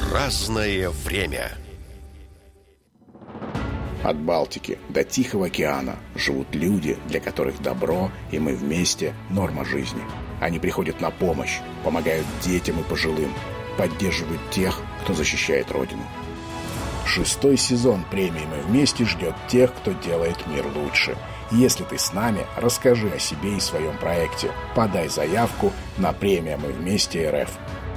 Разное время. От Балтики до Тихого океана живут люди, для которых добро и мы вместе – норма жизни. Они приходят на помощь, помогают детям и пожилым, поддерживают тех, кто защищает Родину. 6-й сезон премии «Мы вместе» ждет тех, кто делает мир лучше. Если ты с нами, расскажи о себе и своем проекте. Подай заявку на премию «Мы вместе РФ».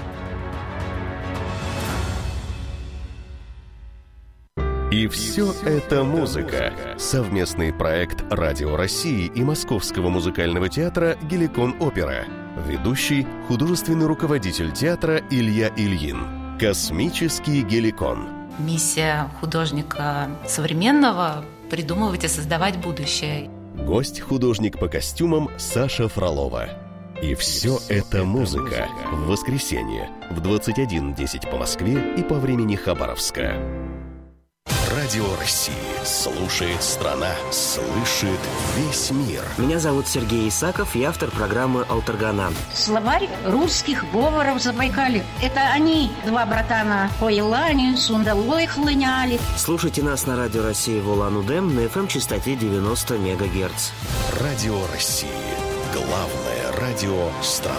И все это музыка. Совместный проект Радио России и Московского музыкального театра «Геликон Опера». Ведущий – художественный руководитель театра Илья Ильин. Космический Геликон. Миссия художника современного – придумывать и создавать будущее. Гость – художник по костюмам Саша Фролова. И все это музыка. В воскресенье в 21:10 по Москве и по времени Хабаровска. Радио России. Слушает страна, слышит весь мир. Меня зовут Сергей Исаков, я автор программы «Алтаргана». Словарь русских говоров Забайкалья. Это они, два братана, по Елане, Сундалой хлыняли. Слушайте нас на Радио России в Улан-Удэ на FM-частоте 90 МГц. Радио России. Главное радио страны.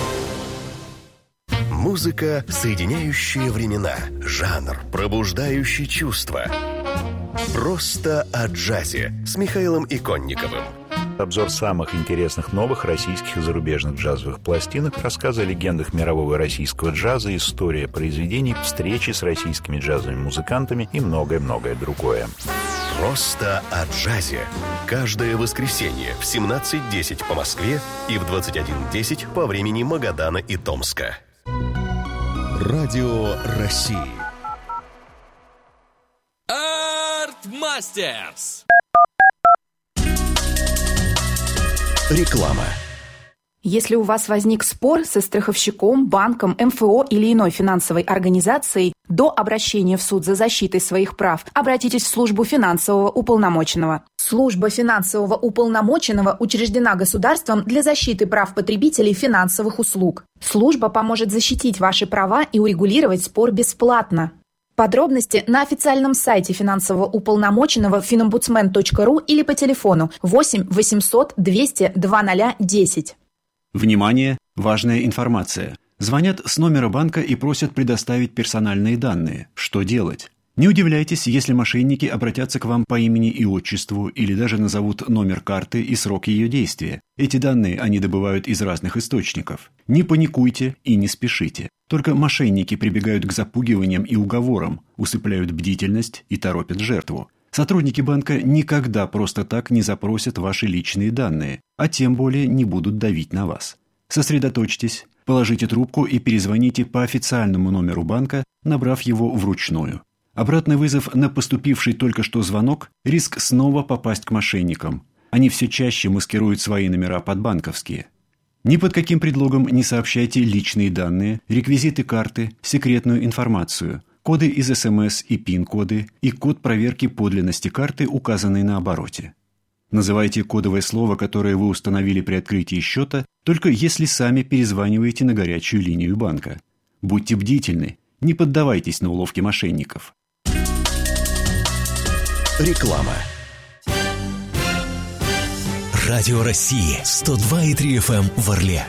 Музыка, соединяющая времена. Жанр, пробуждающий чувства. Просто о джазе с Михаилом Иконниковым. Обзор самых интересных новых российских и зарубежных джазовых пластинок, рассказы о легендах мирового и российского джаза, история произведений, встречи с российскими джазовыми музыкантами и многое-многое другое. Просто о джазе. Каждое воскресенье в 17:10 по Москве и в 21:10 по времени Магадана и Томска. Радио России. Артмастерс. Реклама. Если у вас возник спор со страховщиком, банком, МФО или иной финансовой организацией, до обращения в суд за защитой своих прав обратитесь в службу финансового уполномоченного. Служба финансового уполномоченного учреждена государством для защиты прав потребителей финансовых услуг. Служба поможет защитить ваши права и урегулировать спор бесплатно. Подробности на официальном сайте финансового уполномоченного finombudsman.ru или по телефону 8 800 200 2010. Внимание! Важная информация. Звонят с номера банка и просят предоставить персональные данные. Что делать? Не удивляйтесь, если мошенники обратятся к вам по имени и отчеству или даже назовут номер карты и срок ее действия. Эти данные они добывают из разных источников. Не паникуйте и не спешите. Только мошенники прибегают к запугиваниям и уговорам, усыпляют бдительность и торопят жертву. Сотрудники банка никогда просто так не запросят ваши личные данные, а тем более не будут давить на вас. Сосредоточьтесь, положите трубку и перезвоните по официальному номеру банка, набрав его вручную. Обратный вызов на поступивший только что звонок – риск снова попасть к мошенникам. Они все чаще маскируют свои номера под банковские. Ни под каким предлогом не сообщайте личные данные, реквизиты карты, секретную информацию, коды из СМС и ПИН-коды и код проверки подлинности карты, указанный на обороте. Называйте кодовое слово, которое вы установили при открытии счета, только если сами перезваниваете на горячую линию банка. Будьте бдительны, не поддавайтесь на уловки мошенников. Реклама. Радио России 102,3 FM в Орле.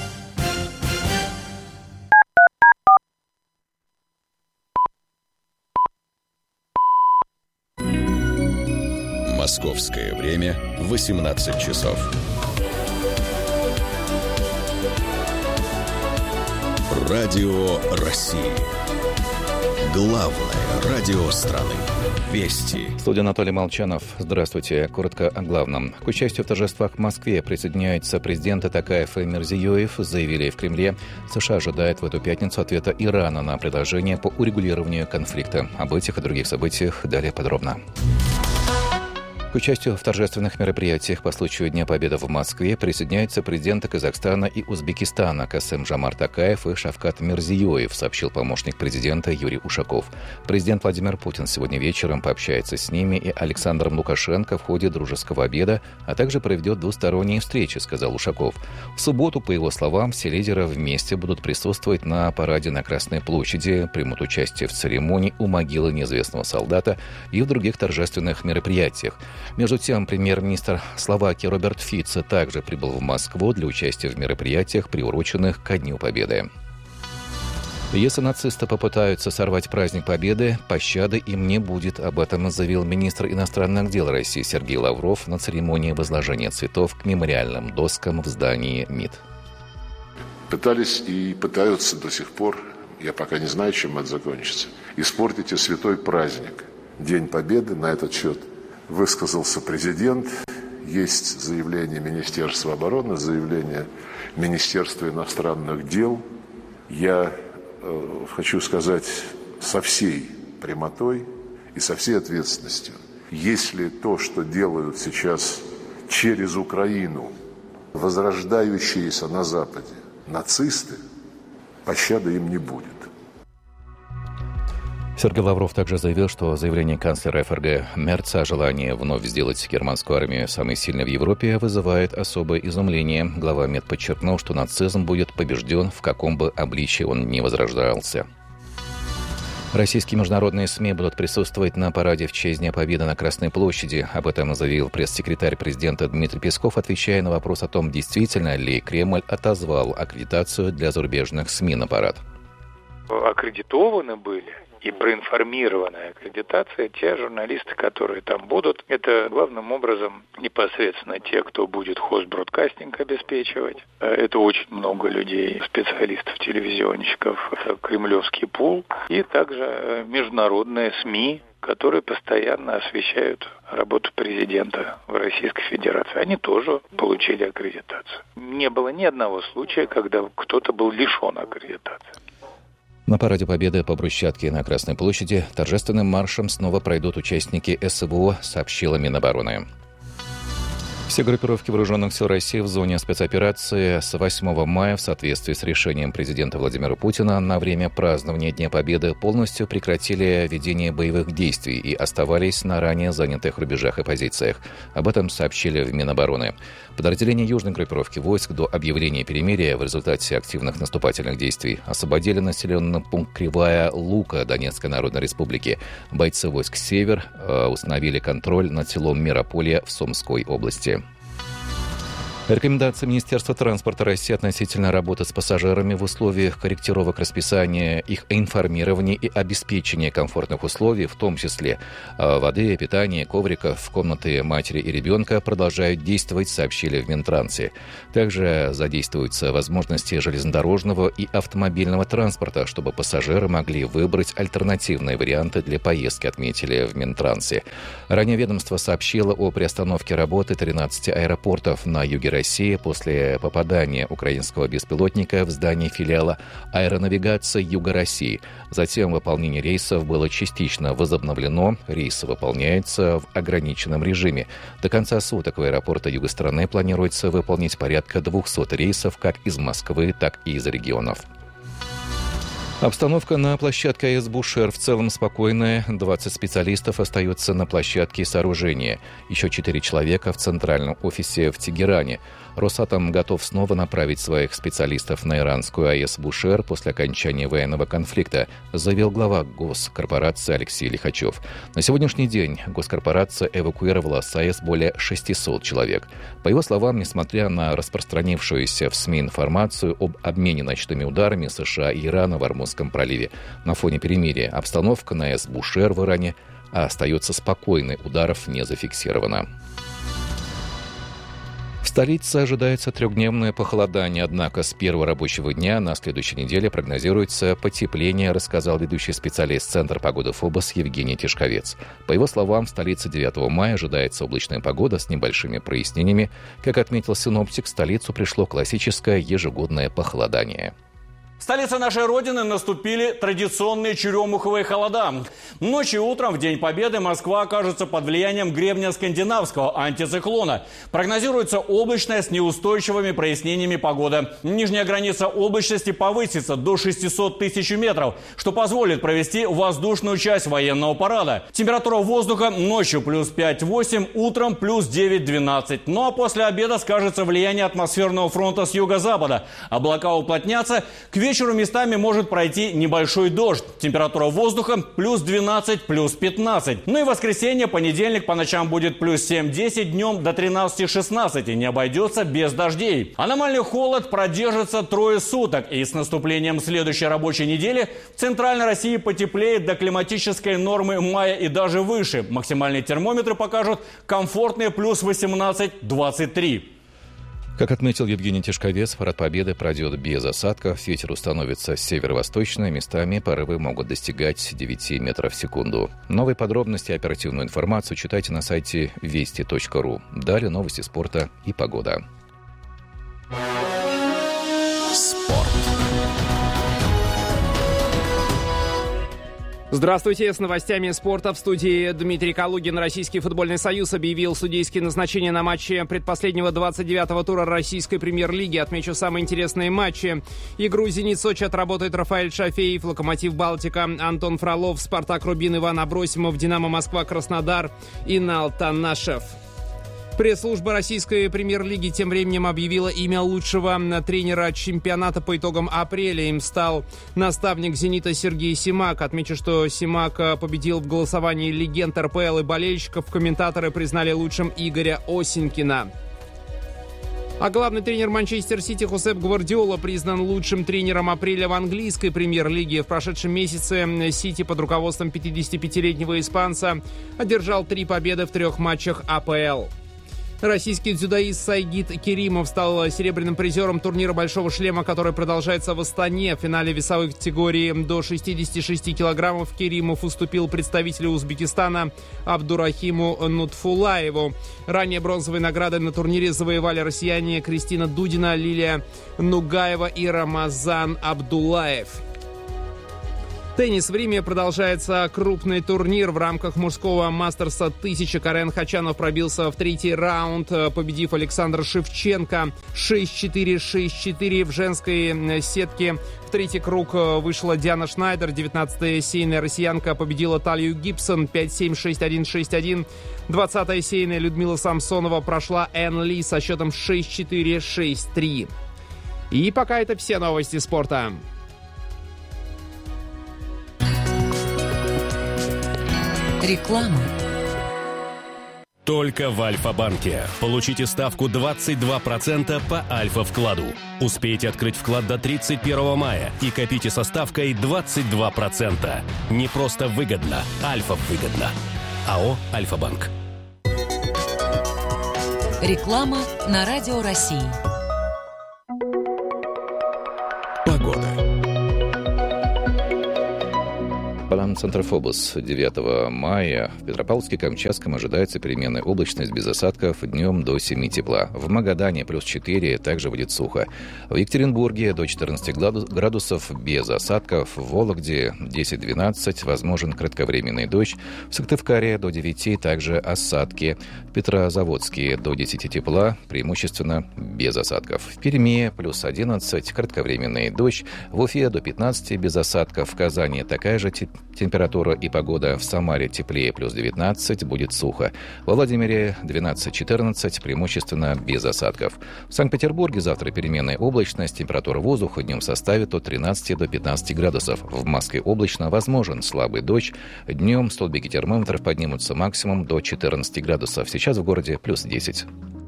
Московское время 18 часов. Радио России. Главное радио страны. Вести. Студия Анатолий Молчанов. Здравствуйте. Коротко о главном. К участию в торжествах в Москве присоединяются президенты Токаев и Мирзиёев, заявили в Кремле. США ожидает в эту пятницу ответа Ирана на предложение по урегулированию конфликта. Об этих и других событиях далее подробно. К участию в торжественных мероприятиях по случаю Дня Победы в Москве присоединяются президенты Казахстана и Узбекистана Касым-Жомарт Токаев и Шавкат Мирзиёев, сообщил помощник президента Юрий Ушаков. Президент Владимир Путин сегодня вечером пообщается с ними и Александром Лукашенко в ходе дружеского обеда, а также проведет двусторонние встречи, сказал Ушаков. В субботу, по его словам, все лидеры вместе будут присутствовать на параде на Красной площади, примут участие в церемонии у могилы неизвестного солдата и в других торжественных мероприятиях. Между тем, премьер-министр Словакии Роберт Фицо также прибыл в Москву для участия в мероприятиях, приуроченных ко Дню Победы. Если нацисты попытаются сорвать праздник Победы, пощады им не будет. Об этом заявил министр иностранных дел России Сергей Лавров на церемонии возложения цветов к мемориальным доскам в здании МИД. Пытались и пытаются до сих пор, я пока не знаю, чем это закончится, испортить и святой праздник. День Победы. На этот счет высказался президент. Есть заявление Министерства обороны, заявление Министерства иностранных дел. Я хочу сказать со всей прямотой и со всей ответственностью. Если то, что делают сейчас через Украину возрождающиеся на Западе нацисты, пощады им не будет. Сергей Лавров также заявил, что заявление канцлера ФРГ Мерца о желании вновь сделать германскую армию самой сильной в Европе вызывает особое изумление. Глава МИД подчеркнул, что нацизм будет побежден, в каком бы обличии он ни возрождался. Российские международные СМИ будут присутствовать на параде в честь Дня Победы на Красной площади. Об этом заявил пресс-секретарь президента Дмитрий Песков, отвечая на вопрос о том, действительно ли Кремль отозвал аккредитацию для зарубежных СМИ на парад. Аккредитованы были и проинформированы аккредитацией те журналисты, которые там будут. Это главным образом непосредственно те, кто будет хостбродкастинг обеспечивать. Это очень много людей, специалистов, телевизионщиков, кремлевский пул. И также международные СМИ, которые постоянно освещают работу президента в Российской Федерации. Они тоже получили аккредитацию. Не было ни одного случая, когда кто-то был лишен аккредитации. На параде Победы по брусчатке на Красной площади торжественным маршем снова пройдут участники СВО, сообщила Минобороны. Все группировки вооруженных сил России в зоне спецоперации с 8 мая в соответствии с решением президента Владимира Путина на время празднования Дня Победы полностью прекратили ведение боевых действий и оставались на ранее занятых рубежах и позициях. Об этом сообщили в Минобороны. Подразделения южной группировки войск до объявления перемирия в результате активных наступательных действий освободили населенный пункт Кривая Лука Донецкой Народной Республики. Бойцы войск «Север» установили контроль над селом Мирополье в Сумской области. Рекомендации Министерства транспорта России относительно работы с пассажирами в условиях корректировок расписания, их информирования и обеспечения комфортных условий, в том числе воды, питания, ковриков, комнаты матери и ребенка, продолжают действовать, сообщили в Минтрансе. Также задействуются возможности железнодорожного и автомобильного транспорта, чтобы пассажиры могли выбрать альтернативные варианты для поездки, отметили в Минтрансе. Ранее ведомство сообщило о приостановке работы 13 аэропортов на юге России после попадания украинского беспилотника в здание филиала аэронавигации Юга России. Затем выполнение рейсов было частично возобновлено. Рейсы выполняются в ограниченном режиме. До конца суток в аэропорты юга страны планируется выполнить порядка 200 рейсов как из Москвы, так и из регионов. Обстановка на площадке АЭС «Бушер» в целом спокойная. 20 специалистов остаются на площадке сооружения. Еще 4 человека в центральном офисе в Тегеране. Росатом готов снова направить своих специалистов на иранскую АЭС «Бушер» после окончания военного конфликта, заявил глава госкорпорации Алексей Лихачев. На сегодняшний день госкорпорация эвакуировала с АЭС более 600 человек. По его словам, несмотря на распространившуюся в СМИ информацию об обмене ночными ударами США и Ирана в Ормузском проливе, на фоне перемирия обстановка на АЭС «Бушер» в Иране остается спокойной, ударов не зафиксировано. В столице ожидается трехдневное похолодание, однако с первого рабочего дня на следующей неделе прогнозируется потепление, рассказал ведущий специалист Центра погоды ФОБОС Евгений Тишковец. По его словам, в столице 9 мая ожидается облачная погода с небольшими прояснениями. Как отметил синоптик, в столицу пришло классическое ежегодное похолодание. столице нашей Родины наступили традиционные черемуховые холода. Ночью и утром в День Победы Москва окажется под влиянием гребня скандинавского антициклона. Прогнозируется облачная с неустойчивыми прояснениями погода. Нижняя граница облачности повысится до 600 тысяч метров, что позволит провести воздушную часть военного парада. Температура воздуха ночью плюс 5-8, утром плюс 9-12. Ну а после обеда скажется влияние атмосферного фронта с юго-запада. Облака уплотнятся. К вечеру местами может пройти небольшой дождь. Температура воздуха плюс 12, плюс 15. Ну и воскресенье, понедельник по ночам будет плюс 7-10, днем до 13-16. Не обойдется без дождей. Аномальный холод продержится трое суток. И с наступлением следующей рабочей недели в Центральной России потеплеет до климатической нормы мая и даже выше. Максимальные термометры покажут комфортные плюс 18-23. Как отметил Евгений Тишковец, парад Победы пройдет без осадков. Ветер установится северо-восточный. Местами порывы могут достигать 9 метров в секунду. Новые подробности и оперативную информацию читайте на сайте вести.ру. Далее новости спорта и погода. Спорт. Здравствуйте, с новостями спорта в студии Дмитрий Калугин. Российский футбольный союз объявил судейские назначения на матче предпоследнего 29-го тура российской премьер-лиги. Отмечу самые интересные матчи. Игру «Зенит-Сочи» отработает Рафаэль Шафеев, «Локомотив Балтика» Антон Фролов, «Спартак» Рубин Иван Абросимов, «Динамо Москва» Краснодар Инал Танашев. Пресс-служба российской премьер-лиги тем временем объявила имя лучшего тренера чемпионата по итогам апреля. Им стал наставник «Зенита» Сергей Симак. Отмечу, что Симак победил в голосовании легенд РПЛ и болельщиков. Комментаторы признали лучшим Игоря Осенькина. А главный тренер Манчестер Сити Хосеп Гвардиола признан лучшим тренером апреля в английской премьер-лиге. В прошедшем месяце Сити под руководством 55-летнего испанца одержал 3 победы в 3 матчах АПЛ. Российский дзюдоист Сайгид Керимов стал серебряным призером турнира «Большого шлема», который продолжается в Астане. В финале весовой категории до 66 килограммов Керимов уступил представителю Узбекистана Абдурахиму Нутфулаеву. Ранее бронзовые награды на турнире завоевали россияне Кристина Дудина, Лилия Нугаева и Рамазан Абдулаев. Теннис. В Риме продолжается крупный турнир в рамках мужского мастерса 1000. Карен Хачанов пробился в 3-й раунд, победив Александра Шевченко 6-4, 6-4. В женской сетке в 3-й круг вышла Диана Шнайдер. 19-я сейная россиянка победила Талию Гибсон 5-7, 6-1, 6-1. 20-я сейная Людмила Самсонова прошла Энн Ли со счетом 6-4, 6-3. И пока это все новости спорта. Реклама. Только в Альфа-банке. Получите ставку 22% по Альфа-вкладу. Успейте открыть вклад до 31 мая и копите со ставкой 22%. Не просто выгодно, Альфа-выгодно. АО «Альфа-банк». Реклама на Радио России. Погода. Центрофобус. 9 мая в Петропавловске-Камчатском ожидается переменная облачность без осадков, днем до 7 тепла. В Магадане плюс 4, также будет сухо. В Екатеринбурге до 14 градусов без осадков. В Вологде 10-12, возможен кратковременный дождь. В Сыктывкаре до 9, также осадки. В Петрозаводске до 10 тепла, преимущественно без осадков. В Перми плюс 11, кратковременный дождь. В Уфе до 15 без осадков. В Казани такая же температура и погода. В Самаре теплее, плюс 19, будет сухо. Во Владимире 12-14, преимущественно без осадков. В Санкт-Петербурге завтра переменная облачность. Температура воздуха днем составит от 13 до 15 градусов. В Москве облачно, возможен слабый дождь. Днем столбики термометров поднимутся максимум до 14 градусов. Сейчас в городе плюс 10.